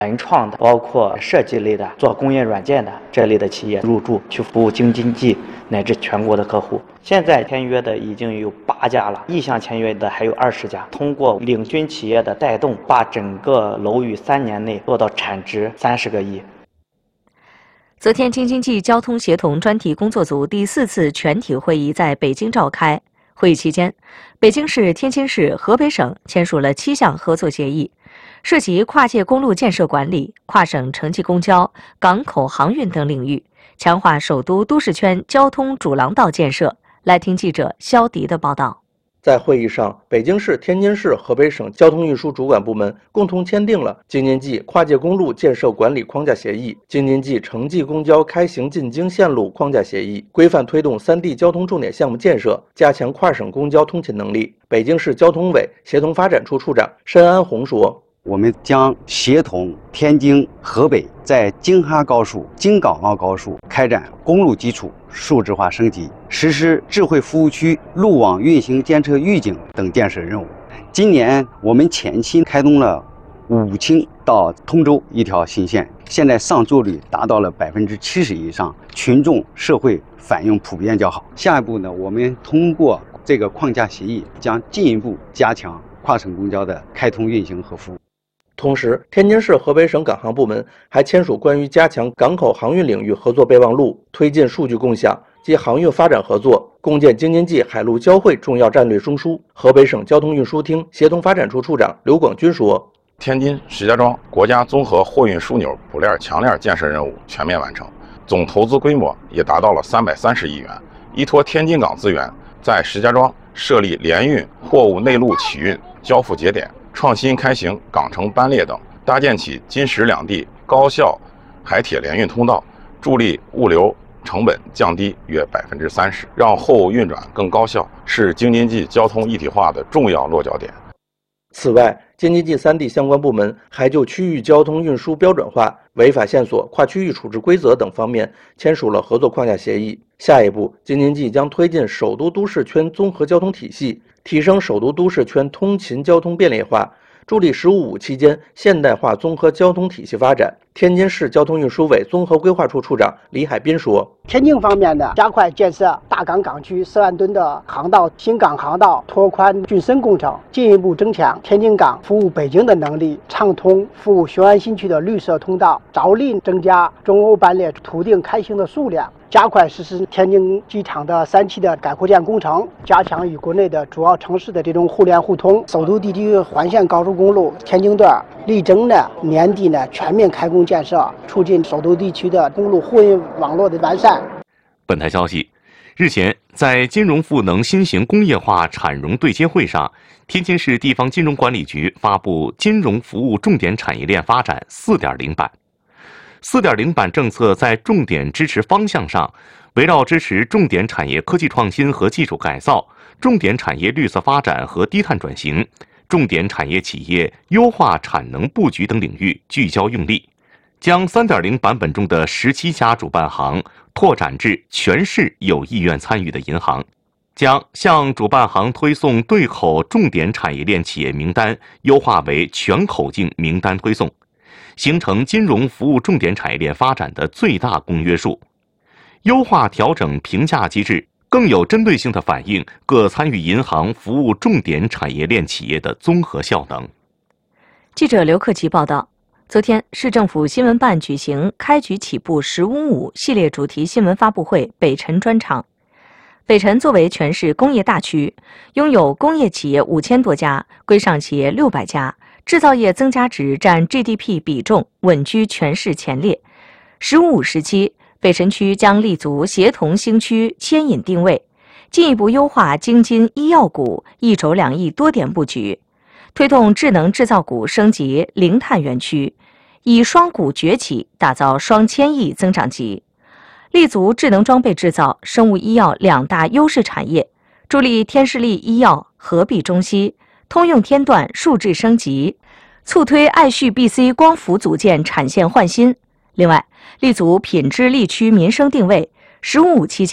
文创的，包括设计类的、做工业软件的这类的企业入驻，去服务京津冀乃至全国的客户。现在签约的已经有8家了，意向签约的还有20家。通过领军企业的带动，把整个楼宇3年内做到产值30个亿。 昨天，京津冀交通协同专题工作组第4次全体会议在北京召开。会议期间，北京市、天津市、河北省签署了7项合作协议，涉及跨界公路建设管理、跨省城际公交、港口航运等领域，强化首都都市圈交通主廊道建设。来听记者肖迪的报道。 在会议上，北京市、天津市、河北省交通运输主管部门共同签订了京津冀跨界公路建设管理框架协议、京津冀城际公交开行进京线路框架协议，规范推动3地交通重点项目建设，加强跨省公交通勤能力。北京市交通委协同发展处处长申安红说：“ 我们将协同天津、河北在京哈高速、京港澳高速开展公路基础数字化升级，实施智慧服务区路网运行监测预警等建设任务。今年我们前期开通了武清到通州一条新线，现在上座率达到了70%以上，群众社会反应普遍较好。下一步呢，我们通过这个框架协议，将进一步加强跨省公交的开通运行和服务。” 同时，天津市、河北省港航部门还签署关于加强港口航运领域合作备忘录，推进数据共享及航运发展合作，共建京津冀海陆交汇重要战略中枢。河北省交通运输厅协同发展处处长刘广军说：“ 天津、石家庄国家综合货运枢纽补链强链建设任务全面完成，总投资规模也达到了330亿元。依托天津港资源，在石家庄设立联运货物内陆起运交付节点，创新开行港城班列等，搭建起津石两地高效海铁联运通道，助力物流成本降低约30%，让货物运转更高效，是京津冀交通一体化的重要落脚点。” 此外，京津冀3地相关部门还就区域交通运输标准化、违法线索、跨区域处置规则等方面签署了合作框架协议。下一步，京津冀将推进首都都市圈综合交通体系，提升首都都市圈通勤交通便利化，助力“15+5”期间现代化综合交通体系发展。天津市交通运输委综合规划处处长李海滨说：“ 天津方面呢，加快建设大港港区4万吨的航道、新港航道拓宽浚深工程，进一步增强天津港服务北京的能力，畅通服务雄安新区的绿色通道，着力增加中欧班列途径开行的数量。加快实施天津机场的3期的改扩建工程，加强与国内的主要城市的这种互联互通。首都地区环线高速公路天津段力争呢年底呢全面开工建设，促进首都地区的公路货运网络的完善。” 本台消息，日前在金融赋能新型工业化产融对接会上，天津市地方金融管理局发布金融服务重点产业链发展 4.0 版。4.0 版政策在重点支持方向上，围绕支持重点产业科技创新和技术改造、重点产业绿色发展和低碳转型、重点产业企业优化产能布局等领域聚焦用力，将 3.0 版本中的17家主办行拓展至全市有意愿参与的银行，将向主办行推送对口重点产业链企业名单优化为全口径名单推送，形成金融服务重点产业链发展的最大公约数，优化调整评价机制，更有针对性地反映各参与银行服务重点产业链企业的综合效能。 记者刘克奇报道，昨天市政府新闻办举行开局起步15+5系列主题新闻发布会北辰专场。北辰作为全市工业大区，拥有工业企业5000多家，规上企业600家，制造业增加值占 GDP 比重稳居全市前列。15+5时期，北辰区将立足协同兴区牵引定位，进一步优化京津医药股1轴2翼多点布局，推动智能制造股升级零碳园区，以双股崛起打造双千亿增长极，立足智能装备制造、生物医药2大优势产业，助力天士力医药合璧中西、通用天段数质升级，促推爱旭 BC 光伏组件产线换新。另外，立足品质力区民生定位，15+5期间，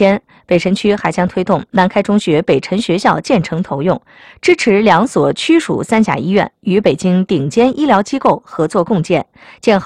北辰区还将推动南开中学北辰学校建成投用，支持2所区属3甲医院与北京顶尖医疗机构合作共建，建好